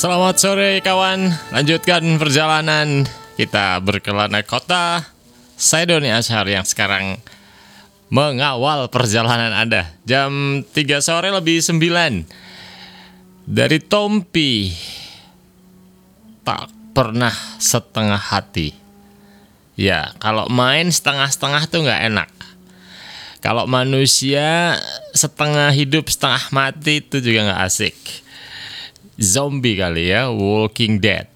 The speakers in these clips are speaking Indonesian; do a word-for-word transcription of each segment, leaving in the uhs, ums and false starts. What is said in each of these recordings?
Selamat sore kawan, lanjutkan perjalanan kita berkelana kota. Saya Doni Ashar yang sekarang mengawal perjalanan Anda. Jam tiga sore lebih sembilan. Dari Tompi, tak pernah setengah hati. Ya, kalau main setengah-setengah tuh gak enak. Kalau manusia setengah hidup setengah mati itu juga gak asik. Zombie kali ya, Walking Dead.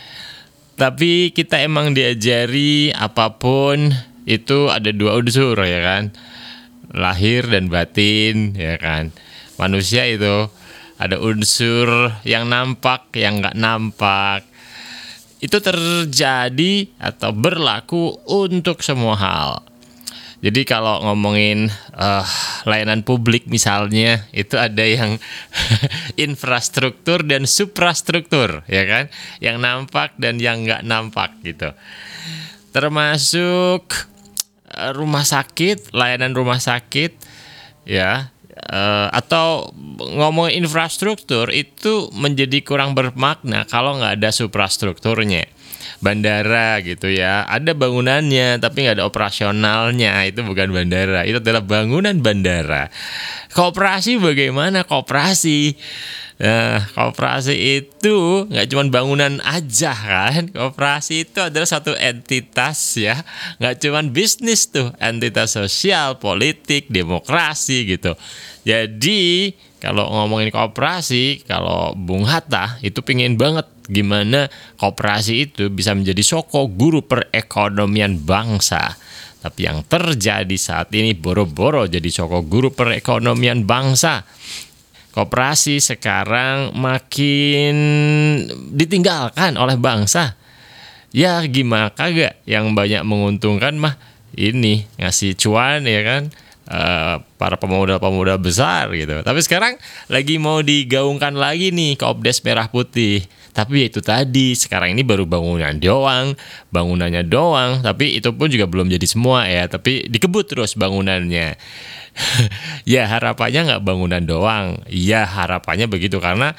Tapi kita emang diajari apapun itu ada dua unsur ya kan, lahir dan batin ya kan. Manusia itu ada unsur yang nampak, yang nggak nampak. Itu terjadi atau berlaku untuk semua hal. Jadi kalau ngomongin uh, layanan publik misalnya, itu ada yang infrastruktur dan suprastruktur, ya kan? Yang nampak dan yang nggak nampak gitu. Termasuk uh, rumah sakit, layanan rumah sakit, ya. Uh, atau ngomongin infrastruktur itu menjadi kurang bermakna kalau nggak ada suprastrukturnya. Bandara gitu ya, ada bangunannya tapi nggak ada operasionalnya, itu bukan bandara, itu adalah bangunan bandara. Koperasi bagaimana koperasi? Nah, koperasi itu nggak cuma bangunan aja kan, koperasi itu adalah satu entitas ya, nggak cuma bisnis tuh, entitas sosial, politik, demokrasi gitu. Jadi kalau ngomongin koperasi, kalau Bung Hatta itu pingin banget gimana koperasi itu bisa menjadi soko guru perekonomian bangsa. Tapi yang terjadi saat ini boro-boro jadi soko guru perekonomian bangsa. Koperasi sekarang makin ditinggalkan oleh bangsa. Ya gimana kagak, yang banyak menguntungkan mah ini ngasih cuan ya kan. Uh, para pemuda-pemuda besar gitu. Tapi sekarang lagi mau digaungkan lagi nih Kopdes Merah Putih. Tapi itu tadi, sekarang ini baru bangunan doang, bangunannya doang. Tapi itu pun juga belum jadi semua ya. Tapi dikebut terus bangunannya. Ya harapannya nggak bangunan doang. Ya harapannya begitu, karena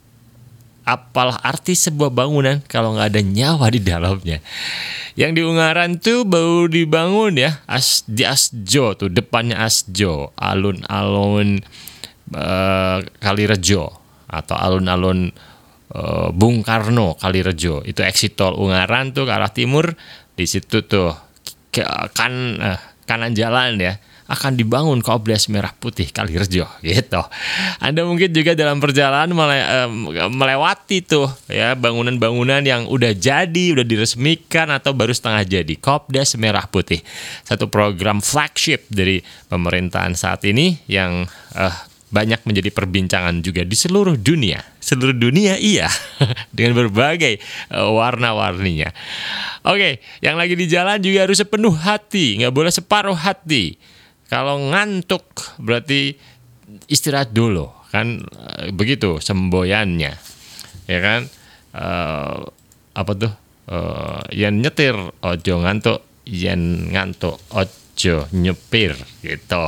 apalah arti sebuah bangunan kalau nggak ada nyawa di dalamnya. Yang di Ungaran tuh baru dibangun ya, As, di Asjo tuh, depannya Asjo, alun-alun uh, Kalirejo atau alun-alun uh, Bung Karno Kalirejo. Itu exit tol Ungaran tuh ke arah timur, di situ tuh ke, kan uh, kanan jalan ya, akan dibangun Kopdes Merah Putih Kalirejo gitu. Anda mungkin juga dalam perjalanan mele- melewati tuh ya bangunan-bangunan yang udah jadi, udah diresmikan atau baru setengah jadi. Kopdes Merah Putih, satu program flagship dari pemerintahan saat ini yang uh, banyak menjadi perbincangan juga di seluruh dunia. Seluruh dunia iya, dengan berbagai uh, warna-warninya. Oke, yang lagi di jalan juga harus sepenuh hati, nggak boleh separuh hati. Kalau ngantuk berarti istirahat dulu kan, e, begitu semboyannya ya kan. E, apa tuh e, yang nyetir ojo ngantuk, yang ngantuk ojo nyepir gitu.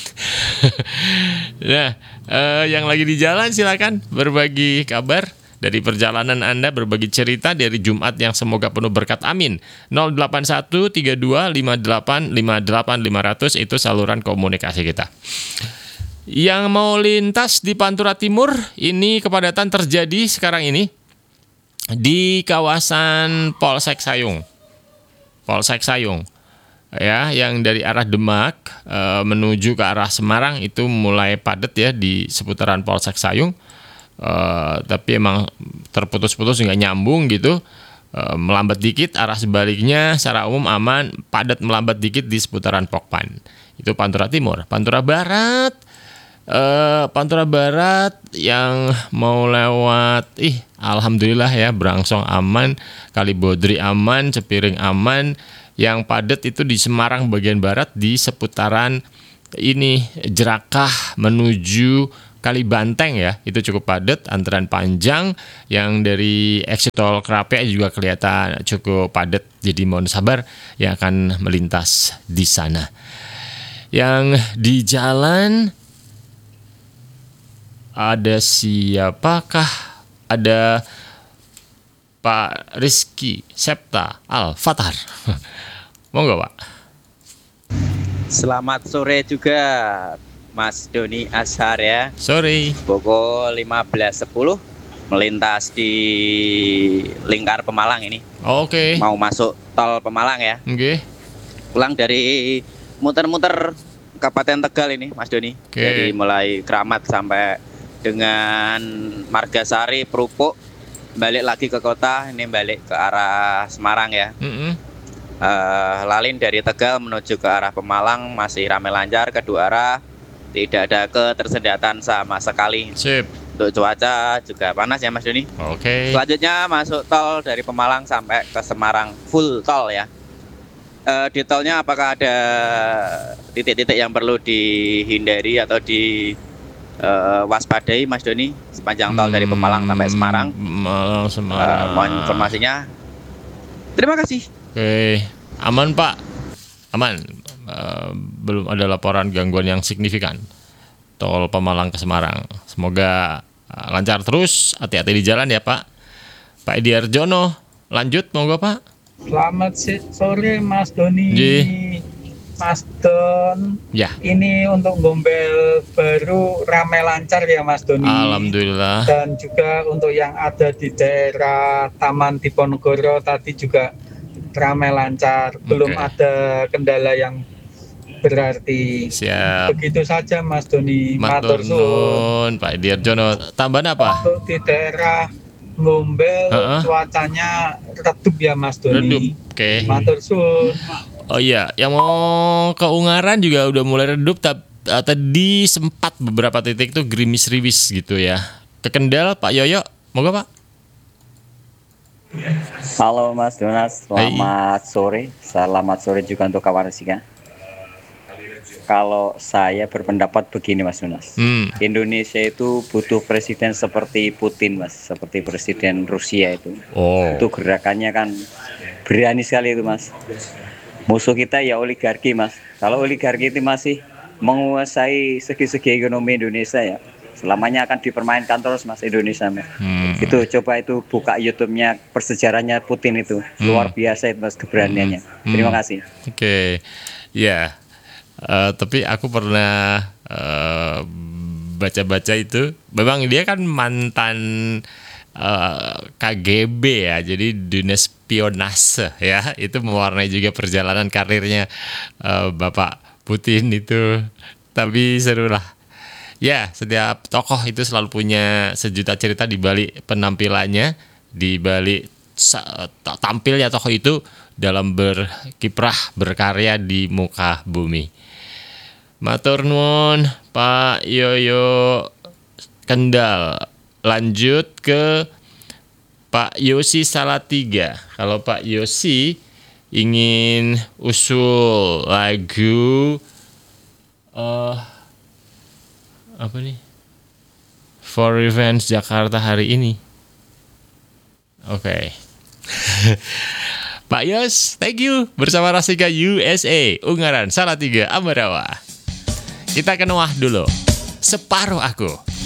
Nah e, yang lagi di jalan silakan berbagi kabar dari perjalanan Anda, berbagi cerita dari Jumat yang semoga penuh berkat, amin. nol delapan satu tiga dua lima delapan lima delapan lima nol nol itu saluran komunikasi kita. Yang mau lintas di Pantura Timur, ini kepadatan terjadi sekarang ini di kawasan Polsek Sayung. Polsek Sayung. Ya, yang dari arah Demak e, menuju ke arah Semarang itu mulai padat ya di seputaran Polsek Sayung. Uh, tapi emang terputus-putus nggak nyambung gitu, uh, melambat dikit. Arah sebaliknya secara umum aman, padat melambat dikit di seputaran Pokpan. Itu Pantura Timur. Pantura Barat, uh, Pantura Barat yang mau lewat, ih alhamdulillah ya, Brangsong aman, Kalibodri aman, Cepiring aman. Yang padat itu di Semarang bagian barat di seputaran ini Jerakah menuju Kalibanteng ya, itu cukup padat, antrean panjang. Yang dari exit tol Krapek juga kelihatan cukup padat, jadi mohon sabar yang akan melintas di sana. Yang di jalan ada siapakah? Ada Pak Rizky Septa Al-Fathar. Monggo Pak. Selamat sore juga Mas Doni Ashar ya. Sore. Pukul lima belas sepuluh melintas di lingkar Pemalang ini. Oke. Mau masuk tol Pemalang ya. Oke. Pulang dari muter-muter Kabupaten Tegal ini Mas Doni. Oke. Jadi mulai Keramat sampai dengan Margasari, Prupuk, balik lagi ke kota, ini balik ke arah Semarang ya. Mm-mm. Uh, lalin dari Tegal menuju ke arah Pemalang masih ramai lancar, kedua arah, tidak ada ketersendatan sama sekali. Sip. Untuk cuaca juga panas ya Mas Doni. Oke. Selanjutnya masuk tol dari Pemalang sampai ke Semarang, full tol ya. Uh, di tolnya apakah ada titik-titik yang perlu dihindari atau di Uh, waspadai Mas Doni sepanjang tol dari Pemalang sampai Semarang? Malang Semarang. Uh, mohon informasinya. Terima kasih. Oke, aman Pak. Aman. Uh, belum ada laporan gangguan yang signifikan. Tol Pemalang ke Semarang. Semoga uh, lancar terus. Hati-hati di jalan ya Pak. Pak Edi Arjono, lanjut monggo Pak. Selamat sore Mas Doni. Ji. Mas Don, ya. Ini untuk Gombel baru ramai lancar ya Mas Doni. Alhamdulillah. Dan juga untuk yang ada di daerah Taman Diponegoro tadi juga ramai lancar. Belum Oke. ada kendala yang berarti. Siap. Begitu saja Mas Doni. Matur nuwun Pak Edi Arjono. Tambahan apa? Untuk di daerah Gombel uh-uh. cuacanya redup ya Mas Doni. Redup. Oke. Matur suwun. Oh iya, yang mau ke Ungaran juga udah mulai redup, tapi uh, tadi sempat beberapa titik tuh gerimis-rimis gitu ya. Ke Kendal, Pak Yoyo, moga Pak. Halo Mas Donas, selamat Hai. sore. Selamat sore juga untuk kawan Resika. Kalau saya berpendapat begini Mas Donas, hmm. Indonesia itu butuh presiden seperti Putin Mas, seperti presiden Rusia itu. Oh. Itu gerakannya kan berani sekali itu Mas. Musuh kita ya oligarki Mas. Kalau oligarki itu masih menguasai segi-segi ekonomi Indonesia ya, selamanya akan dipermainkan terus Mas Indonesia Mas. Hmm. Itu coba itu buka YouTube-nya persejarahnya Putin itu. Hmm. Luar biasa itu Mas keberaniannya. Hmm. Terima kasih. Oke. Okay. Ya. Yeah. Uh, tapi aku pernah uh, baca-baca itu, memang dia kan mantan uh, K G B ya, jadi dunia spionase ya, itu mewarnai juga perjalanan karirnya uh, Bapak Putin itu. Tapi seru lah. Ya, setiap tokoh itu selalu punya sejuta cerita di balik penampilannya, di balik tampilnya tokoh itu dalam berkiprah, berkarya di muka bumi. Matur nuwun Pak Yoyo Kendal. Lanjut ke Pak Yosi Salatiga. Kalau Pak Yosi ingin usul lagu uh, apa nih? For Revenge Jakarta hari ini. Oke. Okay. Pak Yos, thank you. Bersama Rasika U S A, Ungaran Salatiga, Ambarawa. Kita ke Noah dulu. Separuh aku.